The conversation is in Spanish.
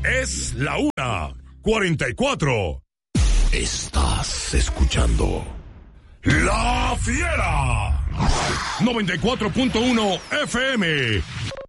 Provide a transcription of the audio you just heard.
Es la 1:44. Estás escuchando La Fiera 94.1 FM